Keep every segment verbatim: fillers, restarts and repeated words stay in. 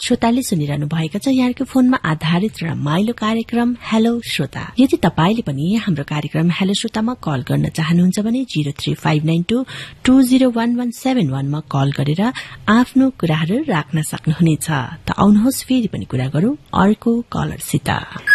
श्रोताले सुनिरहनु भएको छ यहाँको फोनमा आधारित र रमाइलो कार्यक्रम हेलो श्रोता। यदि तपाईले पनि हाम्रो कार्यक्रम हेलो श्रोतामा कल गर्न चाहनुहुन्छ भने zero three five nine two two zero one one seven वानमा कल गरेर आफ्नो कुराहरू राख्न सक्नुहुनेछ। त आउनुहोस् फेरि पनि कुरा गरौं अर्को कलरसित।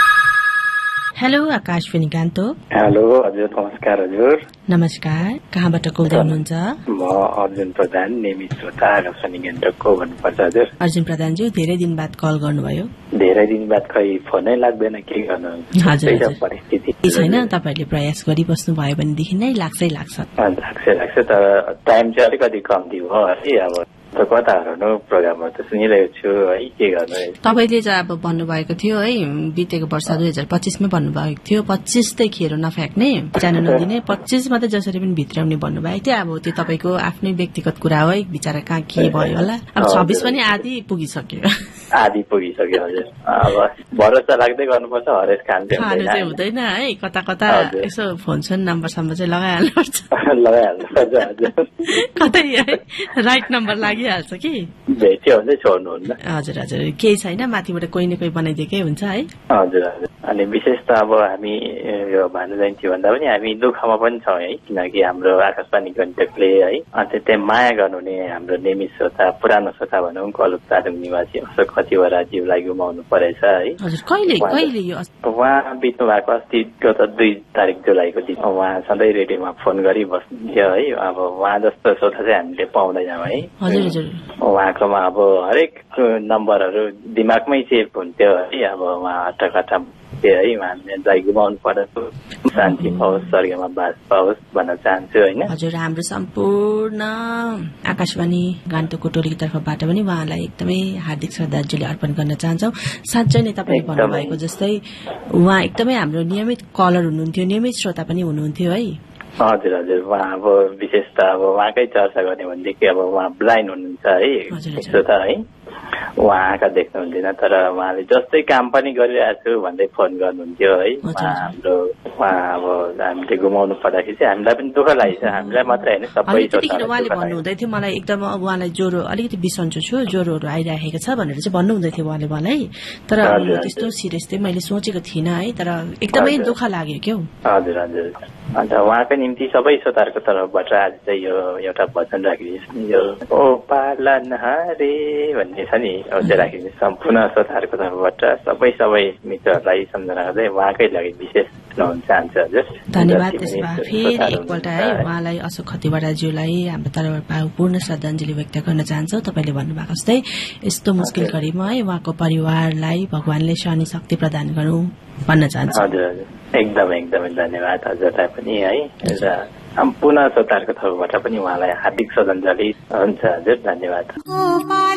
हेलो आकाशवाणी गान्तोक। हेलो हजुर, नमस्कार हजुर। नमस्कार, कहाँबाट को हुनुहुन्छ? म अर्जुन प्रधान, नियमित श्रोता आकाशवाणी गान्तोकको भन्नुपर्छ हजुर। अर्जुन प्रधानज्यू, धेरै दिन बाद कल गर्नुभयो। धेरै दिन बाद खै फोनै लाग्दैन, के गर्नु हजुर परिस्थिति छैन। तपाईले प्रयास गरिबस्नु भयो भनेदेखि नै लाग्छै लाग्छ। लाग्छ लाग्छ तर टाइम चाहिँ अलिकति कम्ती भयो है। अब कता हेर्नु प्रोग्रामहरू त सुनिरहेको छु है, के गर्नु। तपाईले चाहिँ अब भन्नुभएको थियो है बितेको वर्ष दुई हजार पच्चीसमै भन्नुभएको थियो पच्चीसै खेर नफ्याँक्ने, जान नदिने, पच्चीसमा त जसरी पनि भित्राउने भन्नुभएको थियो। अब त्यो तपाईँको आफ्नै व्यक्तिगत कुरा हो, एक बिचरा कहाँ के भयो होला। अब छब्बीस पनि आधी पुगिसक्यो। आधी पुगिसक्यो हजुर। अब भरोसा लाग्दै गर्नुपर्छ, हरेस खान चाहिँ हुँदैन है। कता कता यसो फोन सोन नम्बर सम्बर चाहिँ लगाइहाल्नुपर्छ लगाइहाल्नुपर्छ हजुर। कतै राइट नम्बर लागिहाल्छ कि भेट्यो भने छोड्नुहुन्न। हजुर हजुर, केही छैन, माथिबाट कोही न कोही बनाइदिएकै हुन्छ है। हजुर हजुर। अनि विशेष त अब हामी यो भानु जयन्ती भन्दा पनि हामी दुःखमा पनि छौँ है, किनकि हाम्रो आकाशवाणी गान्तोकले है अन्त त्यहाँ माया गर्नुहुने हाम्रो नियमित श्रोता, पुरानो श्रोता भनौँ, कलुक तारुङ निवासी अशोक खतिवराज्यूलाई गुमाउनु परेछ है। हजुर, कहिले कहिले यो उहाँ बित्नु भएको अस्ति गत दुई तारिक जुलाईको दिन। उहाँ सधैँ रेडियोमा फोन गरी बस्नुहुन्थ्यो है। अब उहाँ जस्तो श्रोता चाहिँ हामीले पाउँदैनौँ है। हजुर हजुर। उहाँकोमा अब हरेक नम्बरहरू दिमागमै सेभ हुन्थ्यो है। अब उहाँ हट्टाकट्टा है, उहाँलाई गुमाउनु परेको, शान्ति पाओस्, स्वर्गमा बास पाओस् भन्न चाहन्छु होइन। हजुर, हाम्रो सम्पूर्ण आकाशवाणी गान्तोकको टोलीको तर्फबाट पनि उहाँलाई एकदमै हार्दिक श्रद्धाञ्जली अर्पण गर्न चाहन्छौ। साँच्चै नै तपाईँले भन्नुभएको जस्तै उहाँ एकदमै हाम्रो नियमित कलर हुनुहुन्थ्यो, नियमित श्रोता पनि हुनुहुन्थ्यो है। हजुर हजुर। उहाँ अब विशेष त अब उहाँकै चर्चा गर्ने भनेदेखि अब उहाँ ब्लाइन्ड हुनुहुन्छ है, श्रोता है। उहाँ आँखा देख्नुहुन्थेन, तर उहाँले जस्तै काम पनि गरिरहेको छु भन्दै फोन गर्नुहुन्थ्यो है। उहाँ हाम्रो उहाँ अब हामीले गुमाउनु पर्दाखेरि चाहिँ हामीलाई पनि दुःख लागेको छ, हामीलाई मात्रै होइन सबै। त्यतिखेर उहाँले भन्नुहुँदै थियो मलाई एकदम अब उहाँलाई ज्वरो अलिकति बिसन्चो छु, ज्वरोहरू आइरहेको छ भनेर चाहिँ भन्नुहुँदै थियो उहाँले मलाई। तर त्यस्तो सिरियस चाहिँ मैले सोचेको थिइनँ है, तर एकदमै दुःख लाग्यो क्या। हजुर हजुर। अन्त उहाँको निम्ति सबै श्रोताहरूको तर्फबाट आज चाहिँ यो एउटा भजन राखिदिनुहोस्, यो ओ पालन हरे भन्ने छ नि, त्यो राखिदिनुहोस्। सम्पूर्ण श्रोताहरूको तर्फबाट सबै सबै मित्रहरूलाई सम्झना गर्दै उहाँकै लागि विशेष हुन चाहन्छु हजुर। धन्यवाद। त्यसमा फेरि एकपल्ट है उहाँलाई अशोक खतिवराज्यूलाई हाम्रो तर्फबाट पूर्ण श्रद्धाञ्जली व्यक्त गर्न चाहन्छौ। तपाईँले भन्नुभएको जस्तै यस्तो मुस्किल घडीमा है उहाँको परिवारलाई भगवानले सहने शक्ति प्रदान गरौं भन्न चाहन्छु। हजुर हजुर, एकदमै एकदमै धन्यवाद हजुरलाई पनि है। र सम्पूर्ण श्रोताहरूको तर्फबाट पनि उहाँलाई हार्दिक श्रद्धाञ्जली हुन्छ हजुर। धन्यवाद।